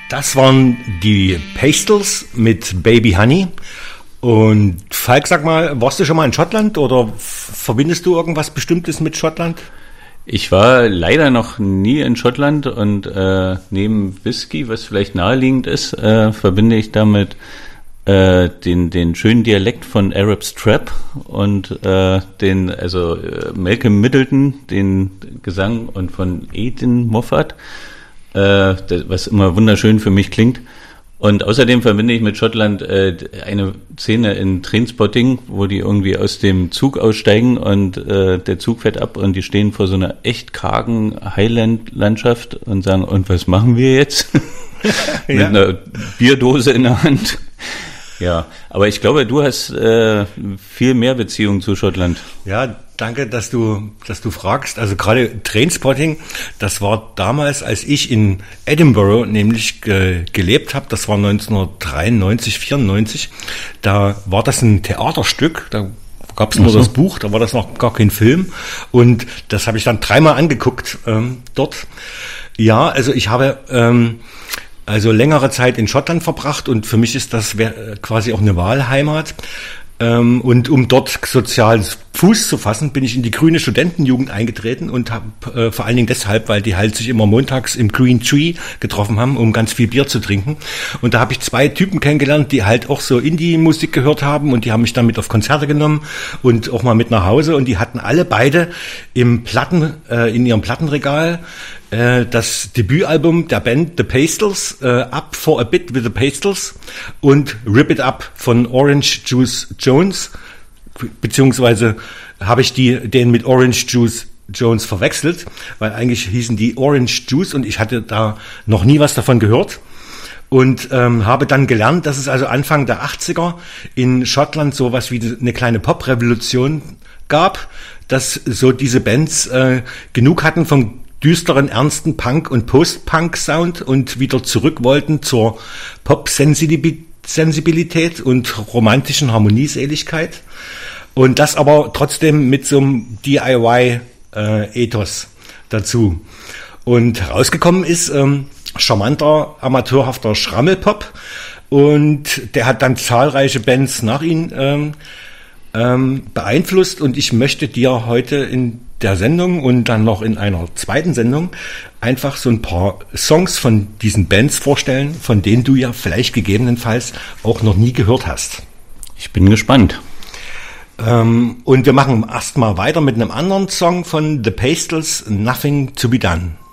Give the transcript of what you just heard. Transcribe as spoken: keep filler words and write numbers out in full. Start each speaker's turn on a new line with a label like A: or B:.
A: Das waren die Pastels mit Baby Honey. Und Falk, sag mal, warst du schon mal in Schottland oder f- verbindest du irgendwas Bestimmtes mit Schottland?
B: Ich war leider noch nie in Schottland und äh, neben Whisky, was vielleicht naheliegend ist, äh, verbinde ich damit äh, den den schönen Dialekt von Arab Strap und äh, den also äh, Malcolm Middleton, den Gesang und von Aidan Moffat, äh, das, was immer wunderschön für mich klingt. Und außerdem verbinde ich mit Schottland äh, eine Szene in Trainspotting, wo die irgendwie aus dem Zug aussteigen und äh, der Zug fährt ab und die stehen vor so einer echt kargen Highland-Landschaft und sagen, und was machen wir jetzt? Mit
A: Ja.
B: einer Bierdose in der Hand. Ja, aber ich glaube, du hast äh, viel mehr Beziehung zu Schottland.
A: Ja, danke, dass du, dass du fragst. Also gerade Trainspotting, das war damals, als ich in Edinburgh nämlich ge- gelebt habe, das war neunzehnhundertdreiundneunzig, vierundneunzig, da war das ein Theaterstück, da gab es nur
B: Ach so.
A: das Buch, da war das noch gar kein Film und das habe ich dann dreimal angeguckt ähm, dort. Ja, also ich habe ähm, also längere Zeit in Schottland verbracht und für mich ist das wär- quasi auch eine Wahlheimat. Ähm, und um dort sozialen Fuß zu fassen, bin ich in die grüne Studentenjugend eingetreten und habe äh, vor allen Dingen deshalb, weil die halt sich immer montags im Green Tree getroffen haben, um ganz viel Bier zu trinken. Und da habe ich zwei Typen kennengelernt, die halt auch so Indie-Musik gehört haben und die haben mich dann mit auf Konzerte genommen und auch mal mit nach Hause und die hatten alle beide im Platten, äh, in ihrem Plattenregal äh, das Debütalbum der Band The Pastels, äh, Up for a Bit with the Pastels und Rip It Up von Orange Juice Jones, beziehungsweise habe ich die den mit Orange Juice Jones verwechselt, weil eigentlich hießen die Orange Juice und ich hatte da noch nie was davon gehört. Und ähm, habe dann gelernt, dass es also Anfang der achtziger in Schottland sowas wie eine kleine Pop-Revolution gab, dass so diese Bands äh, genug hatten vom düsteren, ernsten Punk- und Post-Punk-Sound und wieder zurück wollten zur Pop-Sensibilität und romantischen Harmonieseligkeit. Und das aber trotzdem mit so einem D I Y-Ethos dazu. Und herausgekommen ist ähm, charmanter, amateurhafter Schrammelpop. Und der hat dann zahlreiche Bands nach ihm ähm, ähm, beeinflusst. Und ich möchte dir heute in der Sendung und dann noch in einer zweiten Sendung einfach so ein paar Songs von diesen Bands vorstellen, von denen du ja vielleicht gegebenenfalls auch noch nie gehört hast.
B: Ich bin gespannt.
A: Ähm, und wir machen erstmal weiter mit einem anderen Song von The Pastels, Nothing to be Done.